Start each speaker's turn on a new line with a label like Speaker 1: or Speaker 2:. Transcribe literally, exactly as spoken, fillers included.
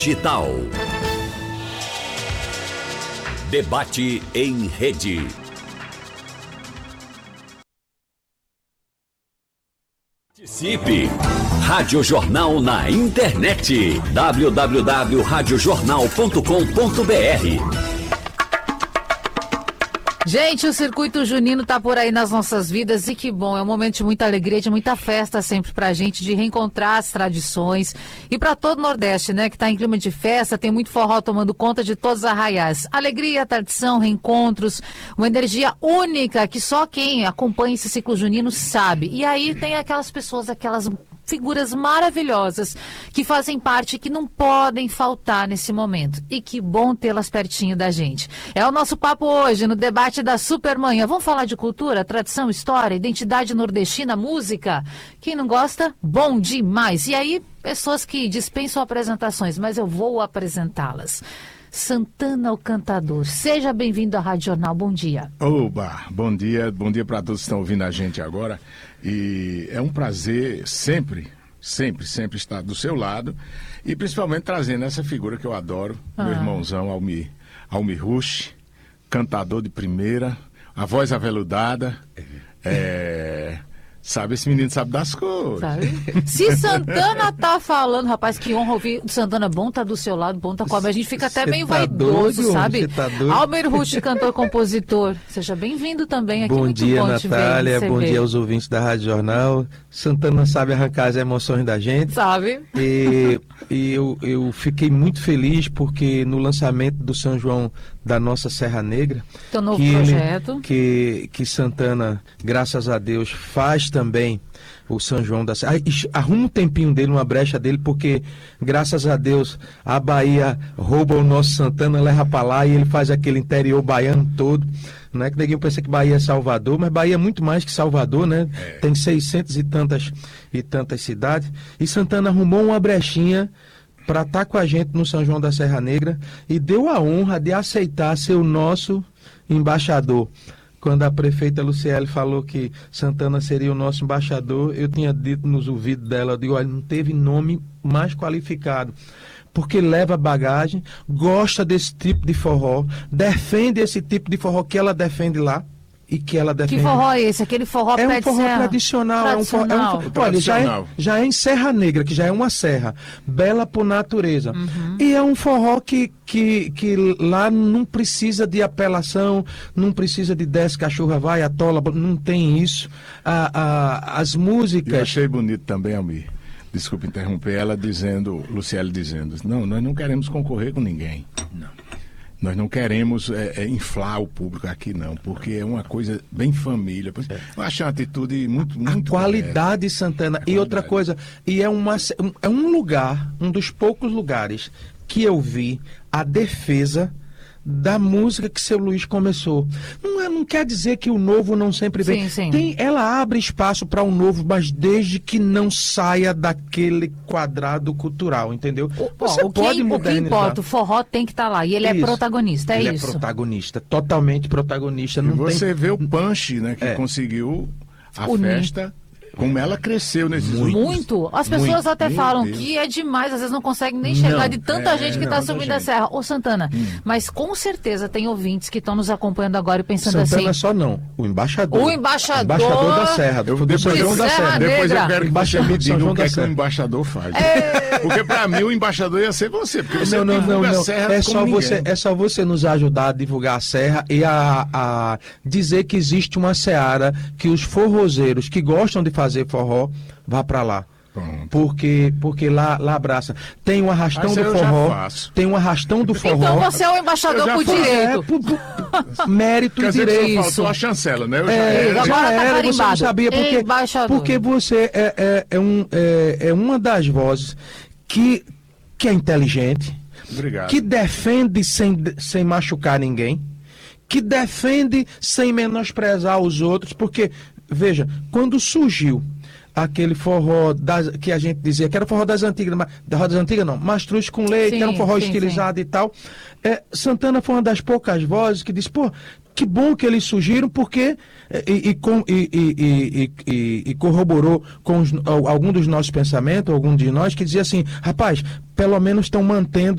Speaker 1: Digital. Debate em rede. Participe! Rádio Jornal na internet. w w w ponto rádio jornal ponto com ponto b r.
Speaker 2: Gente, o Circuito Junino tá por aí nas nossas vidas e que bom, é um momento de muita alegria, de muita festa sempre pra gente, de reencontrar as tradições. E pra todo o Nordeste, né, que tá em clima de festa, tem muito forró tomando conta de todos os arraiais. Alegria, tradição, reencontros, uma energia única que só quem acompanha esse ciclo junino sabe. E aí tem aquelas pessoas, aquelas figuras maravilhosas que fazem parte, que não podem faltar nesse momento. E que bom tê-las pertinho da gente. É o nosso papo hoje no debate da Supermanhã. Vamos falar de cultura, tradição, história, identidade nordestina, música? Quem não gosta, bom demais. E aí, pessoas que dispensam apresentações, mas eu vou apresentá-las. Santana, o cantador. Seja bem-vindo à Rádio Jornal. Bom dia.
Speaker 3: Oba, bom dia. Bom dia para todos que estão ouvindo a gente agora. E é um prazer sempre, sempre, sempre estar do seu lado e principalmente trazendo essa figura que eu adoro, ah. meu irmãozão Almir, Almir Rush, cantador de primeira, a voz aveludada, é... Sabe, esse menino sabe das coisas. Sabe?
Speaker 2: Se Santana tá falando, rapaz, que honra ouvir Santana, bom tá do seu lado, bom tá com a... A gente fica até meio tá vaidoso, doido, sabe? Tá Almir Rush, cantor, compositor. Seja bem-vindo também aqui.
Speaker 4: Bom
Speaker 2: muito
Speaker 4: dia,
Speaker 2: bom
Speaker 4: Natália. Bom dia aos ouvintes da Rádio Jornal. Santana sabe arrancar as emoções da gente.
Speaker 2: Sabe.
Speaker 4: E, e eu, eu fiquei muito feliz porque no lançamento do São João da nossa Serra Negra,
Speaker 2: teu novo
Speaker 4: que
Speaker 2: projeto,
Speaker 4: ele, que, que Santana, graças a Deus, faz também o São João da Serra. Arruma um tempinho dele, uma brecha dele, porque graças a Deus a Bahia rouba o nosso Santana, leva pra lá e ele faz aquele interior baiano todo. Não é que ninguém pensa que Bahia é Salvador, mas Bahia é muito mais que Salvador, né? É. Tem seiscentas e tantas, e tantas cidades. E Santana arrumou uma brechinha para estar com a gente no São João da Serra Negra e deu a honra de aceitar ser o nosso embaixador. Quando a prefeita Luciele falou que Santana seria o nosso embaixador, eu tinha dito nos ouvidos dela, eu digo, olha, não teve nome mais qualificado, porque leva bagagem, gosta desse tipo de forró, defende esse tipo de forró que ela defende lá. E que ela defende.
Speaker 2: Que forró é esse? Aquele forró
Speaker 4: é um forró
Speaker 2: serra.
Speaker 4: tradicional,
Speaker 2: tradicional.
Speaker 4: É um forró, é um, olha, já é, já é em Serra Negra, que já é uma serra, bela por natureza. Uhum. E é um forró que, que, que lá não precisa de apelação, não precisa de desce, cachorra vai, atola, não tem isso. A, a, as músicas...
Speaker 3: Eu achei bonito também, Almir. Desculpa interromper, ela dizendo, Luciele dizendo, não, nós não queremos concorrer com ninguém. Não. Nós não queremos é, é, inflar o público aqui, não, porque é uma coisa bem família. Eu acho uma atitude muito, muito...
Speaker 4: A qualidade, correta. Santana. A e qualidade. Outra coisa, e é, uma, é um lugar, um dos poucos lugares que eu vi a defesa da música que seu Luiz começou. Não, é, não quer dizer que o novo não sempre vem.
Speaker 2: Sim, sim.
Speaker 4: Tem, ela abre espaço para o um novo, mas desde que não saia daquele quadrado cultural, entendeu?
Speaker 2: O, Você o pode que, modernizar. O que importa, o forró tem que estar tá lá. E ele isso. é protagonista, é
Speaker 4: ele
Speaker 2: isso?
Speaker 4: Ele é protagonista, totalmente protagonista.
Speaker 3: Não
Speaker 4: e
Speaker 3: você
Speaker 4: tem...
Speaker 3: vê o punch, né, que é. conseguiu a o festa... Como ela cresceu nesses
Speaker 2: muito. muito. As pessoas muito. até Meu falam Deus. que é demais, às vezes não conseguem nem chegar não, de tanta é, gente que está subindo a serra. Ô Santana, hum. mas com certeza tem ouvintes que estão nos acompanhando agora e pensando
Speaker 4: Santana
Speaker 2: assim...
Speaker 4: Santana só não, o embaixador.
Speaker 2: O embaixador...
Speaker 4: O embaixador da serra, do, do São João da Serra.
Speaker 3: Depois eu quero que você me diga o que é que o embaixador faz. É. Porque para mim o embaixador ia ser você, porque você
Speaker 4: não, não,
Speaker 3: divulga
Speaker 4: não, não.
Speaker 3: a serra
Speaker 4: é só você, É só você nos ajudar a divulgar a serra e a, a dizer que existe uma seara que os forrozeiros que gostam de fazer forró vá para lá. Pronto. Porque, porque lá, lá abraça. Tem um arrastão do forró. Tem um arrastão do forró.
Speaker 2: Então você é o embaixador por direito. É, por,
Speaker 4: por, mérito e direito.
Speaker 3: Faltou a chancela, né? Eu já
Speaker 4: é,
Speaker 3: era,
Speaker 4: já
Speaker 2: agora
Speaker 4: era,
Speaker 2: tá
Speaker 4: você não sabia porque, porque você é, é, é, um, é, é uma das vozes que, que é inteligente,
Speaker 3: Obrigado.
Speaker 4: que defende sem, sem machucar ninguém, que defende sem menosprezar os outros, porque, veja, quando surgiu aquele forró das, que a gente dizia que era forró das antigas, das antigas não, mastruz com leite, sim, que era um forró sim, estilizado sim. e tal. É, Santana foi uma das poucas vozes que disse, pô, que bom que eles surgiram, porque e, e, com, e, e, e, e corroborou com os, algum dos nossos pensamentos, algum de nós, que dizia assim, rapaz, pelo menos estão mantendo